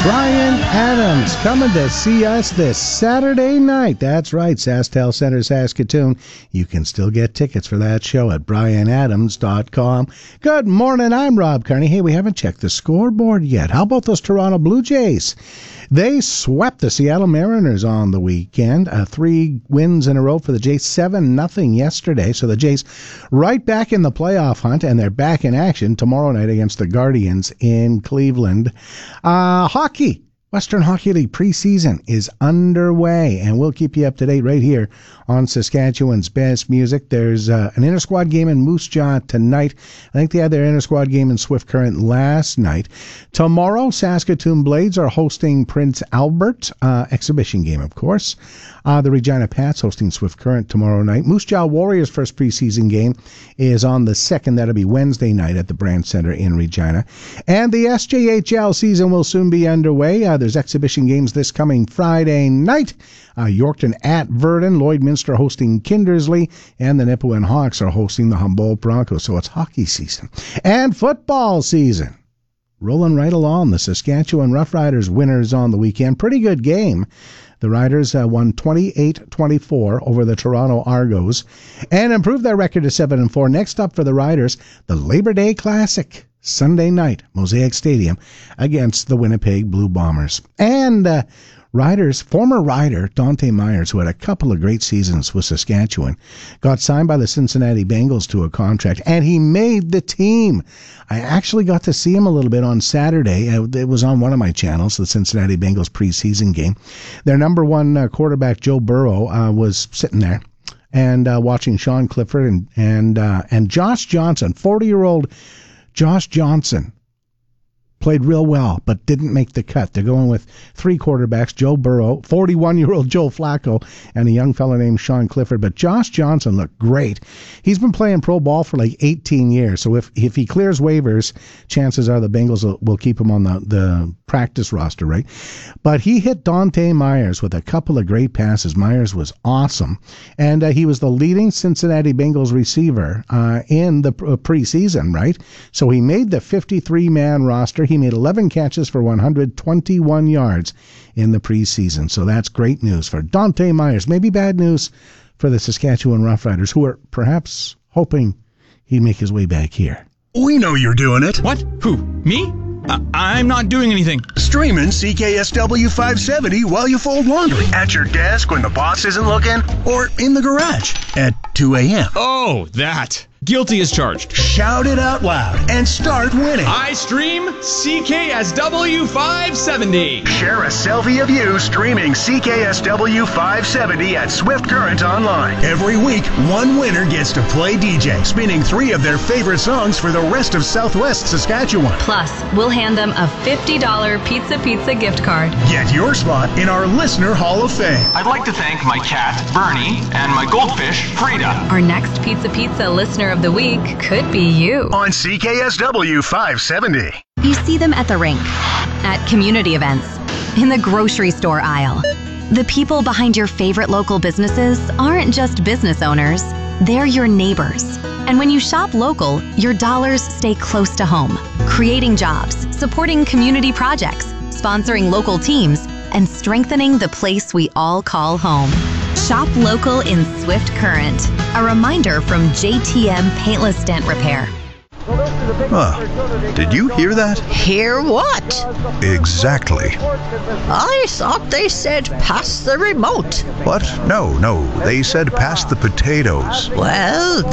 Bryan Adams coming to see us this Saturday night. That's right, SaskTel Center, Saskatoon. You can still get tickets for that show at bryanadams.com. Good morning, I'm Rob Carney. Hey, we haven't checked the scoreboard yet. How about those Toronto Blue Jays? They swept the Seattle Mariners on the weekend. 3 wins in a row for the Jays, 7-0 yesterday. So the Jays right back in the playoff hunt, and they're back in action tomorrow night against the Guardians in Cleveland. Hockey. Western Hockey League preseason is underway, and we'll keep you up to date right here on Saskatchewan's Best Music. There's an inter-squad game in Moose Jaw tonight. I think they had their inter-squad game in Swift Current last night. Tomorrow, Saskatoon Blades are hosting Prince Albert, exhibition game, of course. The Regina Pats hosting Swift Current tomorrow night. Moose Jaw Warriors' first preseason game is on the 2nd. That'll be Wednesday night at the Brandt Center in Regina. And the SJHL season will soon be underway. There's exhibition games this coming Friday night. Yorkton at Verdun, Lloydminster hosting Kindersley, and the Nipawin Hawks are hosting the Humboldt Broncos. So it's hockey season. And football season. Rolling right along. The Saskatchewan Roughriders winners on the weekend. Pretty good game. The Riders won 28-24 over the Toronto Argos and improved their record to 7-4. Next up for the Riders, the Labor Day Classic, Sunday night, Mosaic Stadium, against the Winnipeg Blue Bombers. And Riders, former Rider Dante Myers, who had a couple of great seasons with Saskatchewan, got signed by the Cincinnati Bengals to a contract, and he made the team. I actually got to see him a little bit on Saturday. It was on one of my channels, the Cincinnati Bengals preseason game. Their number one quarterback, Joe Burrow, was sitting there and watching Sean Clifford and Josh Johnson, 40-year-old Josh Johnson, played real well, but didn't make the cut. They're going with 3 quarterbacks, Joe Burrow, 41-year-old Joe Flacco, and a young fellow named Sean Clifford. But Josh Johnson looked great. He's been playing pro ball for like 18 years, so if he clears waivers, chances are the Bengals will keep him on the practice roster, right? But he hit Dante Myers with a couple of great passes. Myers was awesome, and he was the leading Cincinnati Bengals receiver in the preseason, right? So he made the 53-man roster. He made 11 catches for 121 yards in the preseason. So that's great news for Dante Myers. Maybe bad news for the Saskatchewan Roughriders, who are perhaps hoping he'd make his way back here. We know you're doing it. What? Who? Me? I'm not doing anything. Streaming CKSW 570 while you fold laundry. At your desk when the boss isn't looking. Or in the garage at 2 a.m. Oh, that. Guilty as charged. Shout it out loud and start winning. I stream CKSW 570. Share a selfie of you streaming CKSW 570 at Swift Current Online. Every week, one winner gets to play DJ, spinning 3 of their favorite songs for the rest of Southwest Saskatchewan. Plus, we'll hand them a $50 Pizza gift card. Get your spot in our Listener Hall of Fame. I'd like to thank my cat, Bernie, and my goldfish, Frida. Our next Pizza Listener of the Week could be you. On CKSW 570. You see them at the rink, at community events, in the grocery store aisle. The people behind your favorite local businesses aren't just business owners, they're your neighbors. And when you shop local, your dollars stay close to home, creating jobs, supporting community projects, sponsoring local teams, and strengthening the place we all call home. Shop local in Swift Current. A reminder from JTM Paintless Dent Repair. Did you hear that? Hear what? Exactly. I thought they said pass the remote. What? No, they said pass the potatoes. Well,